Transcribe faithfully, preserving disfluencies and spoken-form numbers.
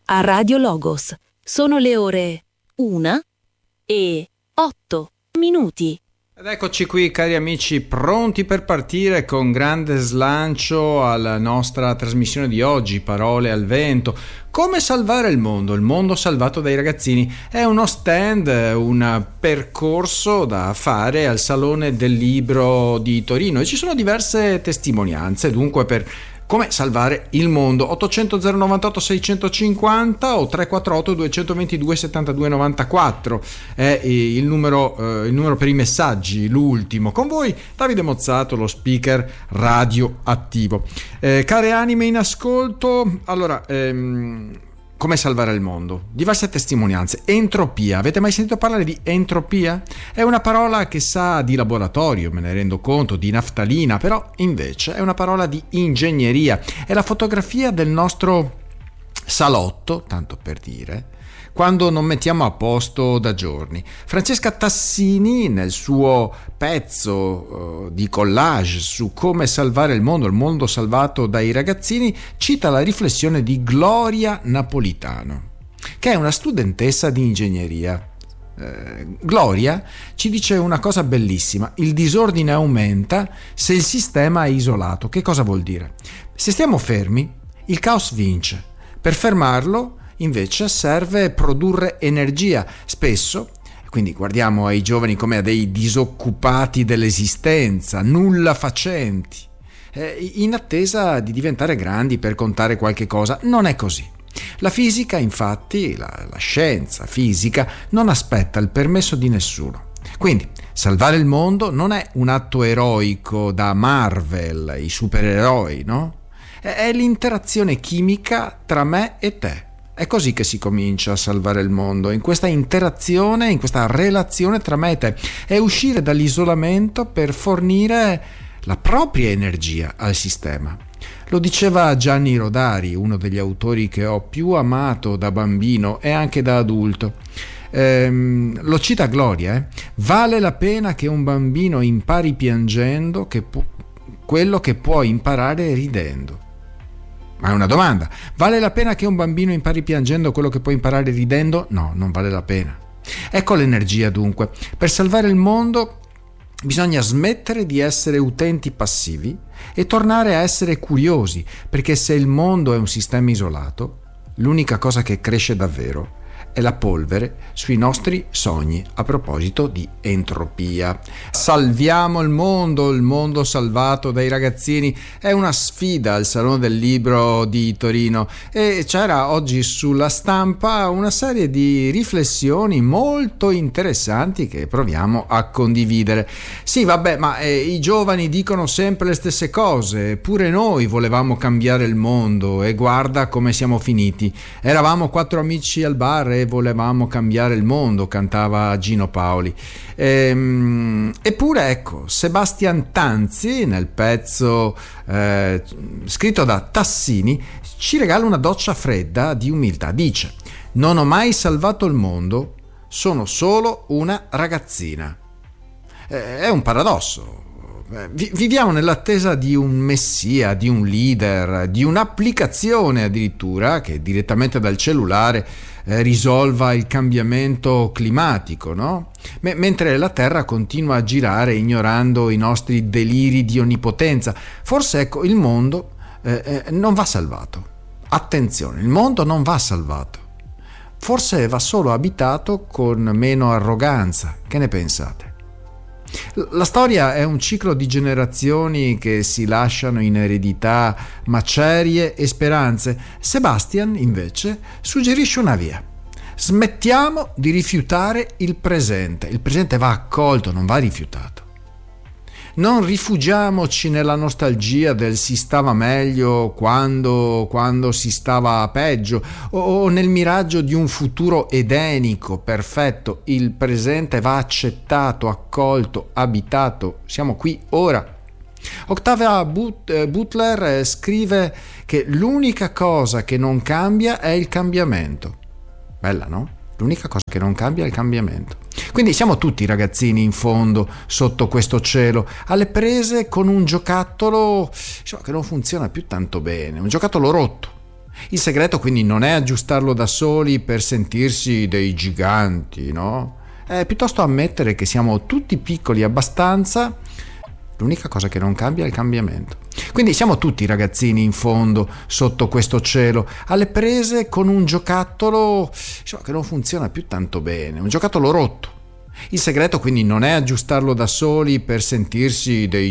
a Radio Logos. Sono le ore una e otto minuti. Ed eccoci qui, cari amici, pronti per partire con grande slancio alla nostra trasmissione di oggi, Parole al vento. Come salvare il mondo? Il mondo salvato dai ragazzini. È uno stand, un percorso da fare al Salone del Libro di Torino e ci sono diverse testimonianze, dunque, per come salvare il mondo. Ottocento zero novantotto seicentocinquanta o tre quattro otto duecentoventidue settantadue novantaquattro è il numero, eh, il numero per i messaggi, l'ultimo. Con voi Davide Mozzato, lo speaker radioattivo. Eh, care anime in ascolto, allora, ehm, come salvare il mondo? Diverse testimonianze. Entropia. Avete mai sentito parlare di entropia? È una parola che sa di laboratorio, me ne rendo conto, di naftalina, però invece è una parola di ingegneria. È la fotografia del nostro salotto, tanto per dire, quando non mettiamo a posto da giorni. Francesca Tassini, nel suo pezzo uh, di collage su come salvare il mondo, il mondo salvato dai ragazzini, cita la riflessione di Gloria Napolitano, che è una studentessa di ingegneria. Eh, Gloria ci dice una cosa bellissima: il disordine aumenta se il sistema è isolato. Che cosa vuol dire? Se stiamo fermi, il caos vince. Per fermarlo invece serve produrre energia, spesso, quindi guardiamo ai giovani come a dei disoccupati dell'esistenza, nulla facenti, eh, in attesa di diventare grandi per contare qualche cosa. Non è così. La fisica, infatti, la, la scienza fisica, non aspetta il permesso di nessuno. Quindi salvare il mondo non è un atto eroico da Marvel, i supereroi, no? È, è l'interazione chimica tra me e te. È così che si comincia a salvare il mondo, in questa interazione, in questa relazione tra me e te. È uscire dall'isolamento per fornire la propria energia al sistema. Lo diceva Gianni Rodari, uno degli autori che ho più amato da bambino e anche da adulto. Ehm, lo cita Gloria, eh? Vale la pena che un bambino impari piangendo che pu- quello che può imparare ridendo. Ma è una domanda: vale la pena che un bambino impari piangendo quello che può imparare ridendo? No, non vale la pena. Ecco l'energia, dunque. Per salvare il mondo bisogna smettere di essere utenti passivi e tornare a essere curiosi, perché se il mondo è un sistema isolato, l'unica cosa che cresce davvero è la polvere sui nostri sogni. A proposito di entropia, salviamo il mondo, il mondo salvato dai ragazzini è una sfida al Salone del Libro di Torino e c'era oggi sulla stampa una serie di riflessioni molto interessanti che proviamo a condividere. Sì, vabbè, ma eh, i giovani dicono sempre le stesse cose, pure noi volevamo cambiare il mondo e guarda come siamo finiti. Eravamo quattro amici al bar e volevamo cambiare il mondo, cantava Gino Paoli. Ehm, eppure ecco, Sebastian Tanzi nel pezzo eh, scritto da Tassini ci regala una doccia fredda di umiltà. Dice: non ho mai salvato il mondo, sono solo una ragazzina. Eh, è un paradosso. Viviamo nell'attesa di un messia, di un leader, di un'applicazione addirittura che direttamente dal cellulare eh, risolva il cambiamento climatico, no? M- mentre la Terra continua a girare ignorando i nostri deliri di onnipotenza. Forse ecco, il mondo eh, eh, non va salvato. Attenzione, il mondo non va salvato. Forse va solo abitato con meno arroganza. Che ne pensate? La storia è un ciclo di generazioni che si lasciano in eredità macerie e speranze. Sebastian, invece, suggerisce una via. Smettiamo di rifiutare il presente. Il presente va accolto, non va rifiutato. Non rifugiamoci nella nostalgia del si stava meglio quando, quando si stava peggio, o, o nel miraggio di un futuro edenico, perfetto. Il presente va accettato, accolto, abitato. Siamo qui ora. Octavia Butler scrive che l'unica cosa che non cambia è il cambiamento. Bella, no? L'unica cosa che non cambia è il cambiamento. Quindi siamo tutti ragazzini in fondo sotto questo cielo, alle prese con un giocattolo, diciamo, che non funziona più tanto bene, un giocattolo rotto. Il segreto quindi non è aggiustarlo da soli per sentirsi dei giganti, no? È piuttosto ammettere che siamo tutti piccoli abbastanza. L'unica cosa che non cambia è il cambiamento. Quindi siamo tutti ragazzini in fondo, sotto questo cielo, alle prese con un giocattolo insomma, che non funziona più tanto bene, un giocattolo rotto. Il segreto quindi non è aggiustarlo da soli per sentirsi dei